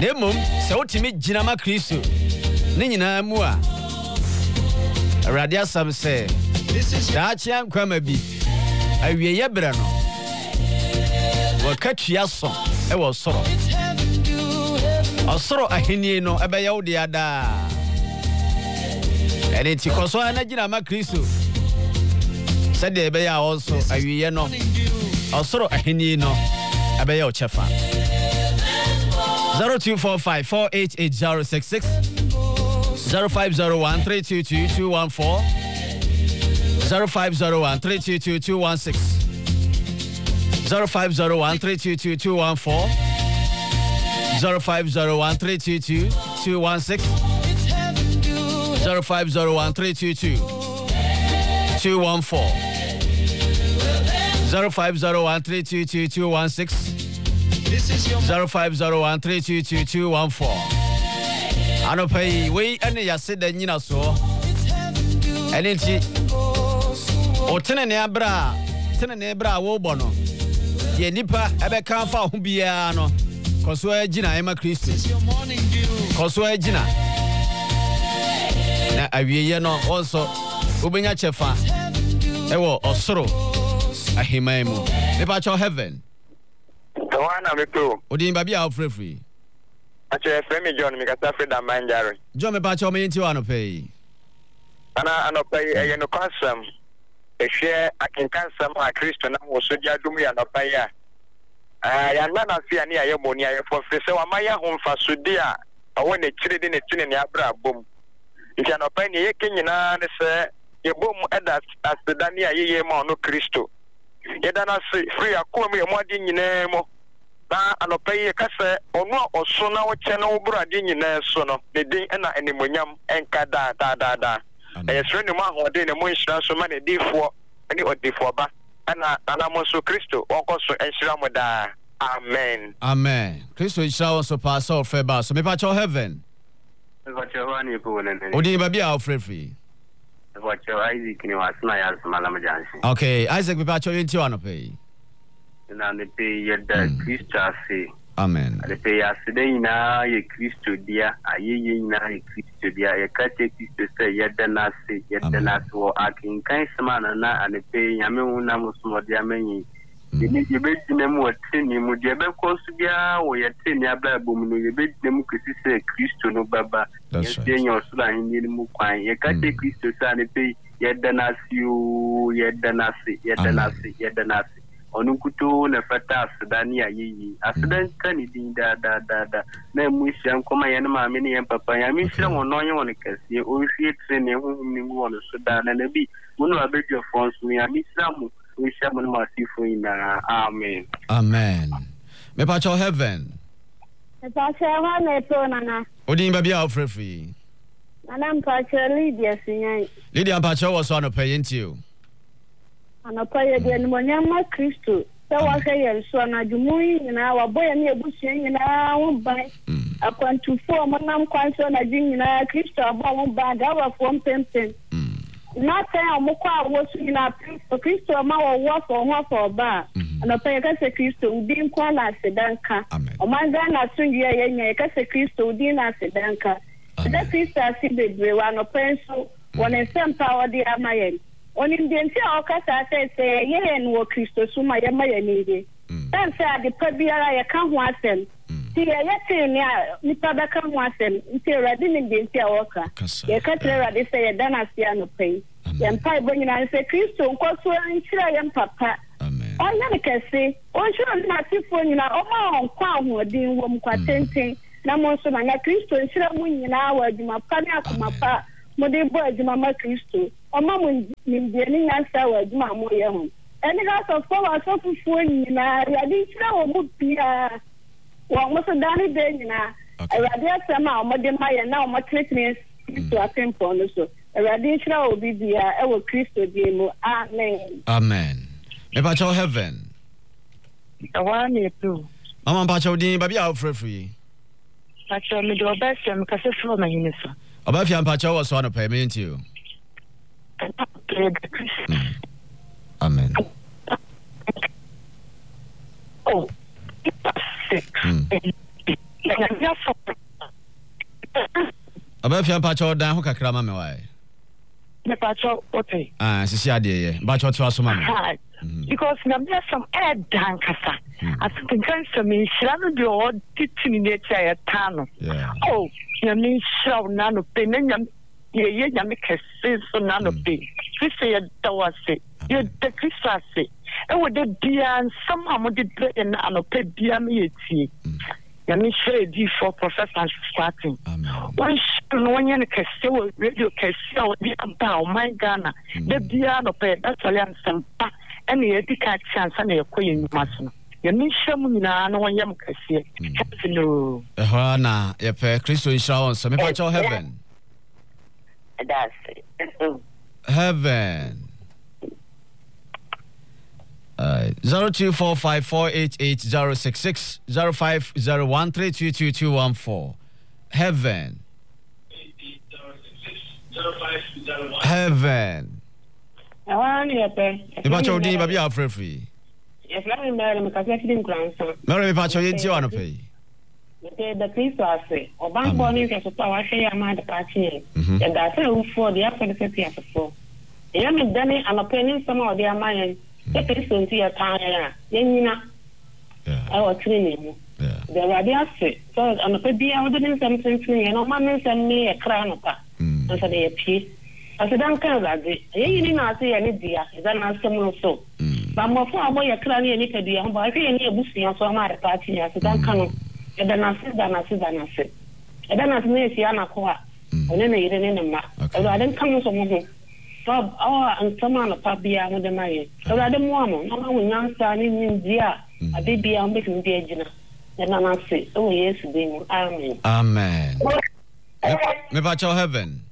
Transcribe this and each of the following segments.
Nemom se wotimi gina ma Kristo ne nyina mu a Awurade asam se daachia nkwama bi awieye bere no wakatua so e wo soro osoro ahenie no ebe ya wode ada ene ti koso ana gina ma Kristo sede ebe ya also awieye no osoro ahenie no ebe ya o chefa 0245488066 0501322214 0501322216 0501322214 0501322216 0501322214 0501322216 0501322214 Anopay we ane yaseda nyina so enenti otene ne abra wo bono ye nipa ebe kan fa ho bia no koso agina ema Kristo koso agina na awieye no onso obenya chefa ewo osoro ahimaimu nipa cho heaven Tawana meto odin babia ofrefree ache frame John mikasa Freda Manjare John me pa cho me nti wano pay ana anopay no kwasam ehwe akenkansam a Kristo na wo so dia dum ya anopay a ya na fi ani aye moni aye for se wa maya ho mfa so dia awo ne kire de ne tine ne abra bom nti anopay ne ye kenyina ne se ye bom eda asedani aye ma no Kristo ye da na free akom ye mo adi nyina mo na anopay kase ono oso na wo che na wo brade nyina so no ne din na animonyam enka da yes rene ma ho de ne mo nhira so ma ne difo ani odifo ba ana mo so Kristo onkoso enhira mo da amen Kristo nhira wo so pa so fe ba so me pa cho heaven Wani ko ne odi ba bia ofrefi Isaac ni wasna ya smala majansi okay Isaac me pa cho yenti wano pay na ne pe yeda Kristo ase amen ne pe asede ina ye Kristo dia ayeye ina ye Kristo dia ye kate Kristo se yeda nase wo akin kan semana na ane pe nyame una musmo dia menyi ni yebe dinemu oteni mu dia be kosu bia wo yeteni abla bom no yebe dinemu kisi se Kristo no baba ye nyo so la hin ni mu kwan ye kate Kristo se ane pe yeda nase onunkuto na fata asdani ayi asdan kan din da na mu hyan koma yan ma me ne yan papa ya mi hyan wono nye won kase o hwie trene hu ni mu won so da na bi munu abejo France mi ya mi samu o hyan mo ma sifo ina amen me pa cho heaven me pa cho ha me to nana odin ba bia ofrefi nana mpa cho Lydia pa cho wo so no payenti o anapaya de animonyama Kristo se wa ka yenso na dwumui nyina wa boya ne ebusu nyina wo ban akwantufo monam kwanso na nyina Kristo abo wo ban da wa fo mpempen na ta amukwa awo su nyina Kristo ma wo wo fo ho fo ba anapaya ka se Kristo udi nkwa na sedanka o manga na tunye yenya ka se Kristo udi na sedanka da Kristo asibebre wa no penso wona sempa odi amayen oni ndenti okasa se yehen wo Kristo suma ya mayanide dan se ade pabiara ya kan ho asem ti ya yete ni pada kan ho asem ti radi ni ndenti oka ya katre radi se ya dana sia no pay ya mpai bonyina se Kristo nkoso anchira ya papa onya ne kese onchira na tifo nyina o ma nkwa ho din wo mkwatenten na mo so na Kristo nchira mu nyina wa adwuma pa ne akoma pa mo de bo adwuma ma Kristo Oma mbieni nyansa wa adwuma mo ye ho eni ga so fo wa so fufu nyina ya di kira wo mu bia wa mo so dani de nyina awade asema o mo de maye na o mo treatment to atempo no so awade kira wo bibia e wo Kristo die mu amen me pa cho heaven awani tu mama pa cho din ba bia ofrefree pa cho me do besem ka se fo ma hinisa oba fi pa cho wo so no payment you amen oh Abafia pacho dan ho kakra ma me wae. Me pacho okay. Sisi ade ye. Pacho to aso ma me. Because na me some dan kasa. As the cancer me shirano de o titini nature ya tano. Oh, na me show na no pe na ye na me kese so na no pe. Kristo ye dawase. Ye de Kristo ase. E wo de bia somehow mo de na no pe bia me ye tie. Ya me share di for professor starting. One no one yan kese radio kese o di amba o my Ghana. De bia no pe that's all am sampa. And the ethical chance and a queen mason. You mean some no one yam cassia. No. Hana, your Christian insurance, some patch of heaven. That's it. Heaven. 0245488066 0501322214. Heaven. Heaven. Pacho di baby free. Yes, let me marry because I didn't grandson. Mary Pacho yenti wana pay. The Christo ase. Oban born is a power share amount of party. And that's who for the after the 50 after 4. The young Danny and opinion some of their mind. The Christian to your town. Yenina. I was training. The radiasi. So on the baby, I wouldn't something to me, and no man send me a crown of her. And so they appear. I said, I'm kind of like, you didn't see any dear, is that not someone so? But more for a boy, a crown, you need to be on, but I feel any boosting on some other party. I said, I'm kind of, and then I said, and I said, and then I said, Siana Coa, and then I didn't in the map. I didn't come from home. Bob, and someone of Pabia with the money. So I didn't want, no one young son in dear, a baby, I'm making the agent. Then I say, oh, yes, amen. Amen. Me Pacho heaven.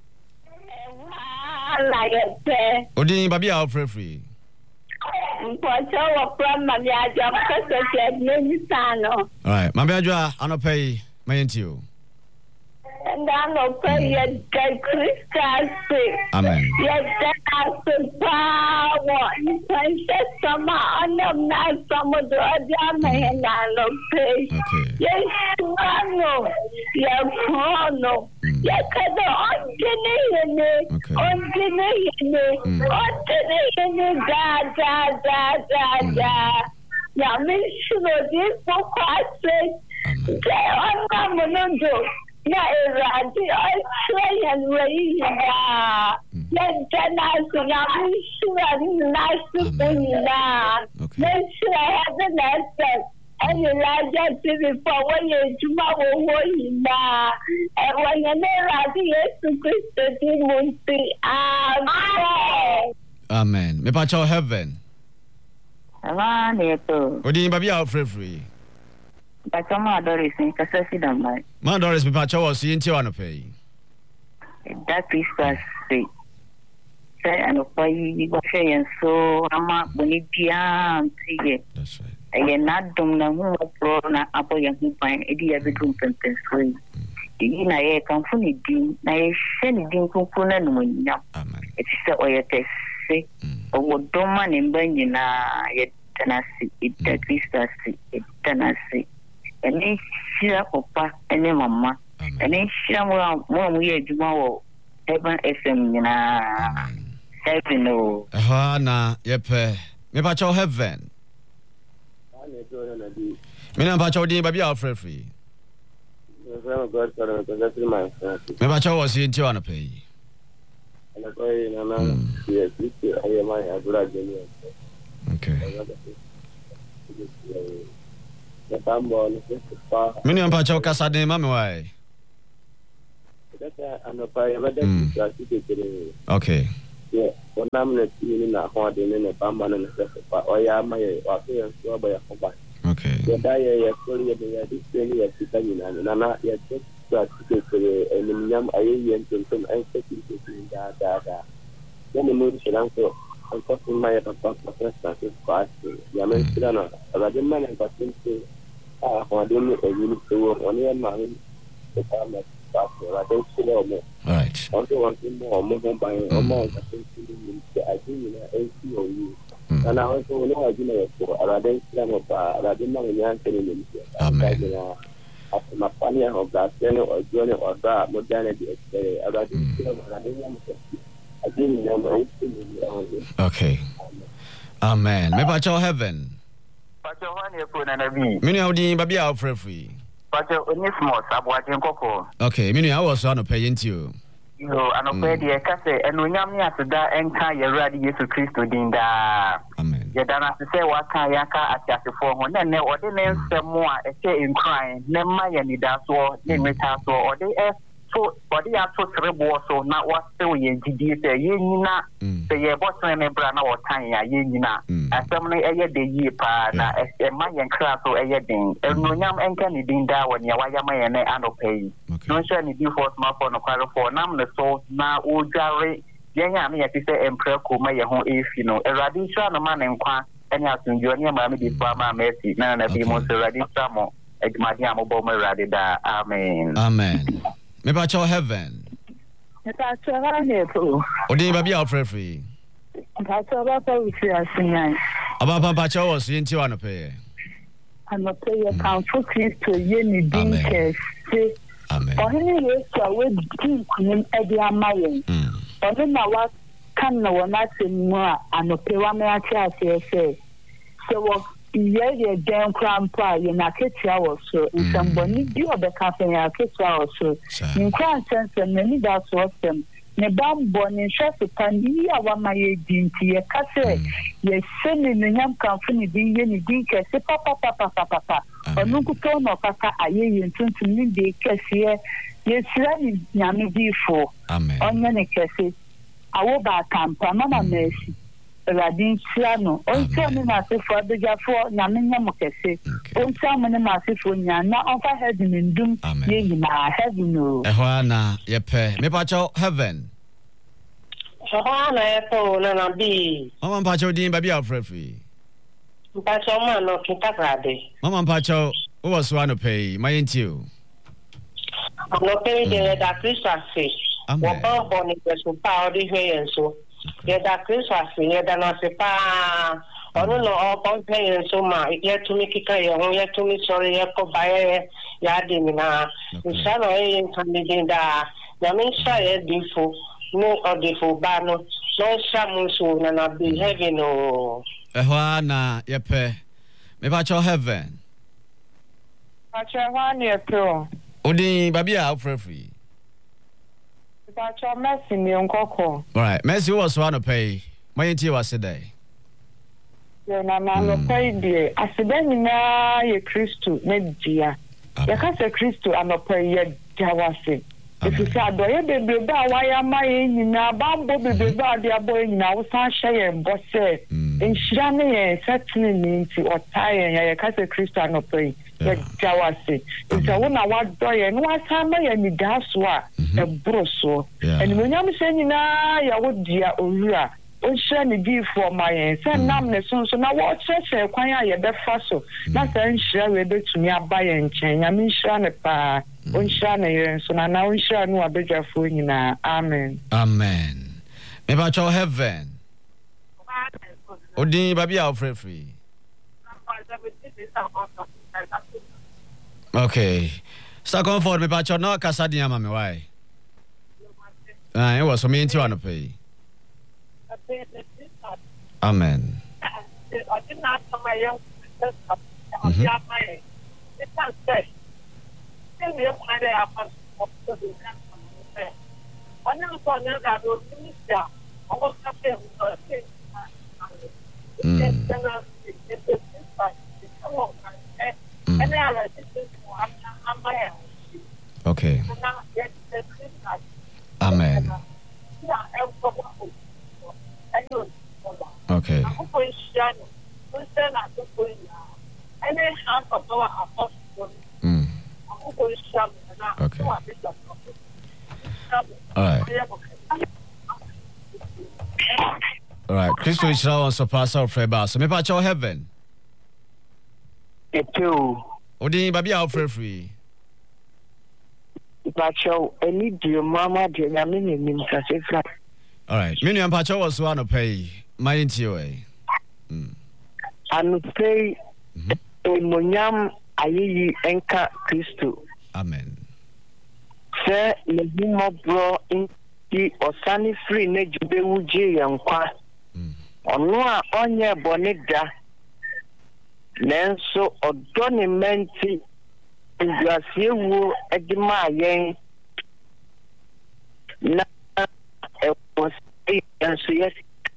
Like it. Odi baby out free. Pacho from my job because said no sano. All right, my Majua, I no pay my into. And I no pay yet Christ. Amen. Yes, that's power. Princess Summer, I'm not some of the other and I no pay. Okay. Yes, no. Yes, no. Yes, on yeah, me sure this for Christ. Say on Monondo. Yeah, I try and raise let us nice to make sure I have the lesson. And you like to before when you tomorrow and when you never see Christ, Amen. Me Pacho heaven. Amen. Odi baby out free. But some other is in Cassasi than mine. My Doris, me Pacho was seeing you on a pay. That is say, and you were saying so. I'm not when it beyond 3 years. That's right. I not don't know pro na apo yang find edi every room pentenswe. Di na ye kan funi di na ye sheni din kunku na no nya. Amen. It is o ye tese o do man mba nyina ye tanasi ita Christus tanasi. Eni shira papa eni mama. Eni shira mo ye juma wo Heaven FM nyina. Heaven no. Na yepe. Me Pacho heaven. Me na Pacho di baby out free. Me Pacho was seeing you on a pay. Okay. Me na Pacho kasa de mama why. Okay. Yeah, when I'm not seeing a hard in a bamba and a or ya my or by a combat. Okay. The diet is fully at this training at Titan and not yet just aluminum, and some ancestors in that. Then the moon should answer. I'm talking my professor is fast. Yaman Silana, a Radiman and Patin say, I didn't a unit to work on your mind. The farmer. Right. Also, one thing more by amount I think in ACOU. And I also know I didn't for a rather slam of a rather young. asma pania ho gasene ojone oda modane di already okay. Amen. Me pacho heaven. Pacho one e ko na nabi. Me no din ba bia ofrefri. Pacho oni small sabuajen koko. Okay, me no I was on pay into. Yo anope de kase enonyam ni aseda enka yerade Yesu Kristo din da. Amen. Yedana se waka yaka atiasefo ho na ne ode ne nsemo a eche enkran ne ma ye ni da so ne meta so ode so ode ya to trebo so na wase wo ye gidi se ye nyina se ye bosen ne bra na wotan ya ye nyina asem no eye de yi pa na e ma ye nkra so eye din enonyam enka ni din da woni ya waya ma ye ne anope no sure ni di force ma for no kwaro for nam ne so na ojare yenya me yati se empre ko ma ye ho efi no eradi sha no ma ne nkwa eni asunjo ni ma me di fa ma mercy na na bi mo se eradi sha mo edmadi amobo mo eradi da amen amen. Me pa cho heaven. Me pa cho heaven po. Odi ba bia ofrefri. Pa cho ba pa usi asinyan. Aba pa cho was yenti wa no pe. Ano pe ye kan for Kristo ye ni din kese. Amen. Ohini Yesu awe din kunim edi amayen. Ono na wa kan na wona temu a anope wa me achi ase so ye den krampa ye na ketia wo so nsamboni bi obeka fe ya ketia wo so nkran sense mani da so sem ne bambo ne hwese pandi a wa maye dinti ye kase ye sene ne nyam kan funi din ye ni din kese papa onu kuto no kaka aye ye ntuntum ni de kese ye sira ni nyame bifo onye ne kese awo ba kampa mama mercy radin siano onse me na se fo adjafo nyame nyam kese onse me na se fo nya na onfa heaven ndum ye nyina heaven no ehwana ye pe me pa cho heaven ehwana ye po na bi mama pa cho din ba bia ofrefri pa cho ma no kintagrade mama pa cho wo was one pay my intio no pay de da Christmas wo ba boni so pa odi hwe so ye da Christmas ye da na se pa onu no o bon pay so ma ye to me kika ye ho ye to me sorry ye ko ba ya de mi na inshallah ye kan de da ya me sha ye difo no odifo ba no no sha mu so na be heaven o ehwana ye pe me pa cho heaven pa cho ehwana ye pro odin ba bia ofrefri Pacho Messi mi onkoko. Right, Messi was one pay. My inti was today. Yo na no pay die. Asida nyina ye Kristo na dia. Ya ka se Kristo anopa ye jawase. If say adoye bebe ba wa ya ma ye nyina bambo bebe ba dia boy nyina wo san hye ye mbose. Enhira ne ye setni ni nti otaye ya ka se Kristo anopa ye jawase. If say wona wa doye no asa ma ye ni daswa. Ebroso and when I'm saying na ya wodia owura o hye ne di for my say nam ne so na wo chese kwan ya ye befa so na say nhira we betumi aba ye nchen ya mi nhira ne pa o nhira ne ye so na o nhira no abedwafo nyina amen amen me ba cho heaven odin ba bia ofrefri okay second for me ba cho no kasa dia ma me why it was for me into on pay. Amen. Okay. Amen. Okay. Okay. All right. Christo is now on surpass our freba. So me pa cho heaven. Eto. Odi ba bia free. Pacho any dear mama dear nyame nim kasefra. All right. Me nua pacho was one pay. My into Anu pay emonyam ayeyi enka Kristo. Amen. Se lehimo bro inti osani free ne jube wuje yankwa. Ono a onye bonida. Nenso odoni menti ndiasiewu edima yen na was enso yes.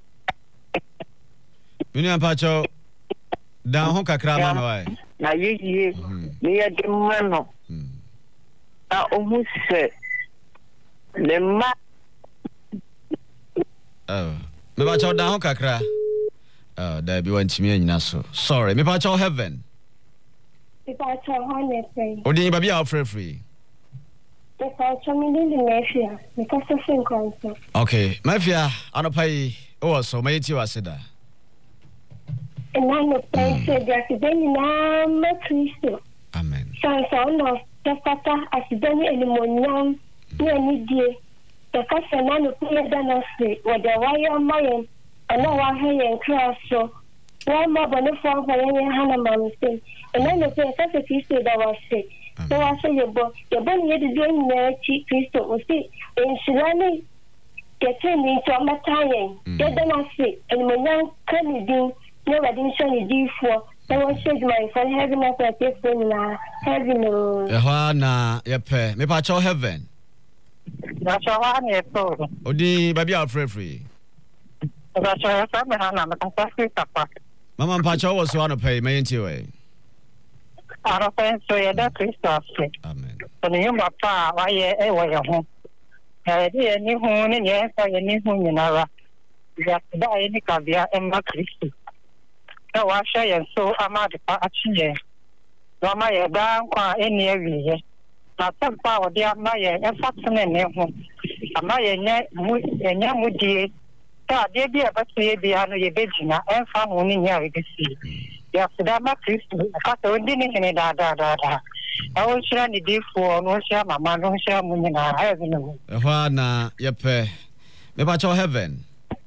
Mini Pacho down ho kakra ma why. Na yeye ni edima no. Na omu se le ma me Pacho down ho kakra. There be one chimi anyina so. Sorry, me Pacho heaven. Me Pacho honestly. Odi baby out free. Me Pacho me ndi mafia. Me kasa fin konso. Okay, mafia anopai o so me ti waseda. Na no pense dia kideni na ma Kristo. Amen. So no tata asidani elimonyam ni anidie. Kasa na no pele dana se wada waya mayen. Ana wa hayen kraso. Wa ma bone fo fa yen hana mamse. Ena no pe kasa Kristo da wase. So wa se yebo ni yedi den na chi Kristo o se enshirani keteni to matayen. Yedana se elimonyam kanidin no wedding shani D4. I want to my friend heaven as I take na heaven. Na yepe me Pacho heaven. Na chawa ni to. Odi baby out free. Na chawa sa me hana makasa tapa. Mama Pacho was one to pay me into way. Ara pen so yeda Kristo. Amen. So ni yuma pa wa ye e wa ye ho. Di ni ho ni ye sa ye ni ho ni na ra. Ya da ye ni ka bia emma Kristo. Na wa sha ye so amade pa achiye. No ma ye da kwa eni ewiye. Na tempa o dia ma ye e fatene ne ho. Ama ye nya mudie. Ta de bia ba se bia no ye begina enfa ho ni nya we bisi. Ya da ma Kristo ka to ndi ni ne da. Awo shira ni D4 no shira mama no shira munyi na heaven no. Ehwa na yepe me Pacho heaven.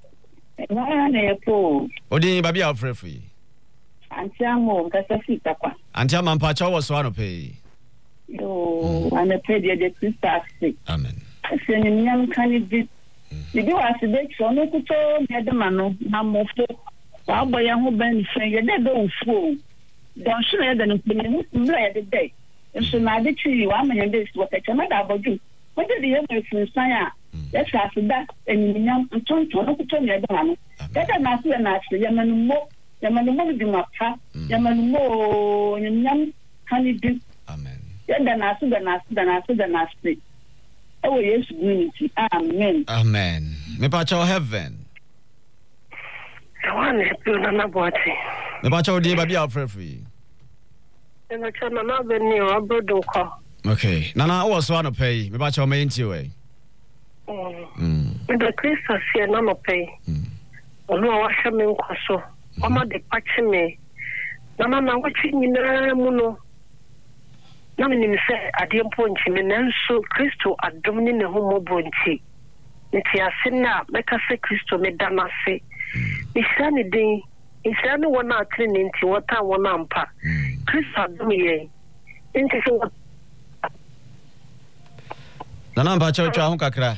Na na po. Odi baby out free. Antiamo kasa fita kwa. Antiamo Pacho was one to pay. Yo, ana pedi de Kristo ase. Amen. Se ni nyam kanidi. Bibi wa se de so no kuto de de mano na mofo. Wa boya ho ban fe ye de do fu. Don so ye de no pele no mra ye de. Nso na de twi wa ma ye de so ka chama da boju. What did you have from Saya? Let's ask that and young Tonto, no kuto ye de mano. That na se na se ye manu mo di mapa. Ye manu mo nyam kanidi. Amen. Yenda na se. Oh yes, unity. Amen. Amen. Me Pacho heaven. So one is na boti. Me Pacho di baby out free. Na chama na beni o brodo ko. Okay. Nana was one to pay. Me Pacho me into way. The Christmas here na no pay. Ono wa hwe me nkoso. Oma de pachi me. Na mama wachi nyina mu no. Na me nim se ade mpo nchi me nanso Kristo adom ni ne ho mobo nchi. Nti ase na meka se Kristo me damase. Isha ni din, isha ni wona atre ni nti wota wona mpa. Kristo adom ye. Nti so Nana Pacho twa ho kakra.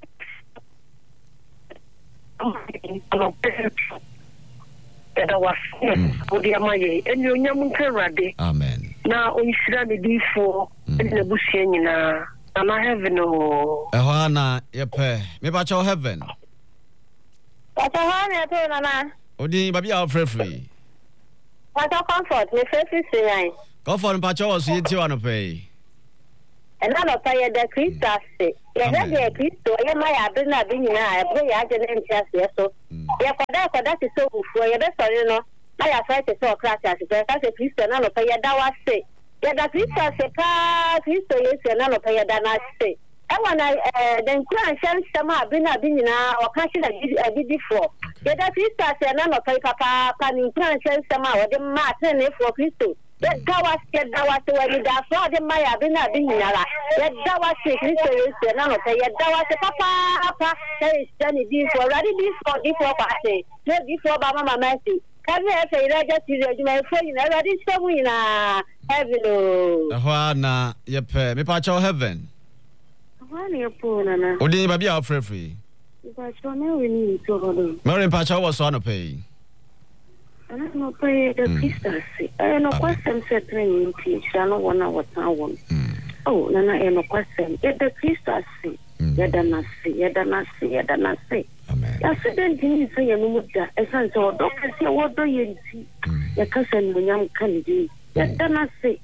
Eda was odi amaye enyo nyam nkrade. Amen. Na onishira ni D4 ene busie nyina na heaven o. Ehwa na yepe me Pacho heaven. Pacho hane to nana. Odi baby out free. Pacho comfort me face say. Comfort Pacho was into one to pay. And I don't pay the Christo ase. Ye de Kristo ye ma ya be na be nyina e be ya je na ntia so. Ye kwada ti so ufu ye be sori no. Na ya fa ti so class ase so ka se Kristo na no pay da wa se. Ye da Kristo ase pa Kristo ye se na no pay da na se. E wana den kran shan sama be na be nyina o ka shi da D4. Ye da Kristo ase na no pay papa pa ni kran shan sama o de ma tre ne for Kristo. Dawa se wani da so de maya bi na bi nyara dawa se Kristo Yesu na no te dawa se papa sai stani di for ready di for pa se di for ba mama mercy Come here, say that just is my friend. I already saw me na heaven. Hwana yepe me pa cho heaven. Hwana yepo na. Odi ba bia free. Ba cho me we ni to do. Mary pa cho was on pay. Ana no pay the sisters. No question set training teach. I no wanna what I want. Oh, nana no question. The sisters see. Yada nasi. Amen. Accident didn't say a muda. A son so doctor say what do you see? Your cousin William Kennedy. Yada nasi.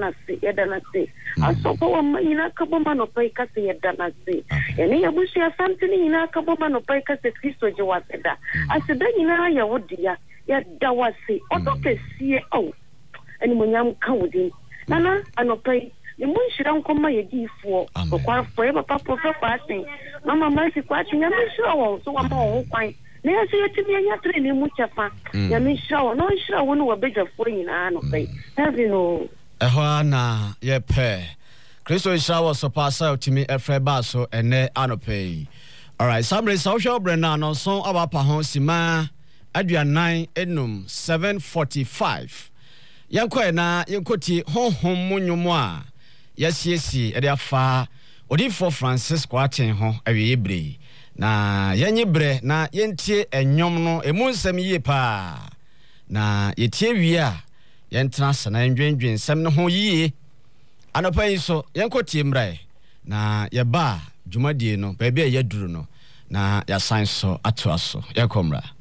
I saw one in a couple man of Picas, yada nasi. And he was something in a couple man of Picas, the Christo was that. I said, then you know, you would dear. Yada was say, or doctor see, oh, and William Cowdy. Nana, I no pay. The moon should come my gift for forever, papa for passing. Mamma Mercy watching, I'm sure, so I'm all fine. May I say to me, I have to name much of fun. Yami show, no sure one who a bigger for in an pay. Have you know? Ehwana, ye pay. Christo shower so pass out to me a fair basso and ne anopay. All right, somebody social Brennan on song about Pahon Sima, Adrian 9 Enum 745. Yankwe na yankoti hon munyumwa. Yes, ede afa odi for Francis kwaten ho awiyebre na yenyebre na yentie enwom no emu nsem yie pa na yetie wi a yentena sana ndwendwen nsem no ho yie anopa yi so yenkotie mrai na yeba dwumadie no ba bia yaduru no na ya san so ato aso yakomra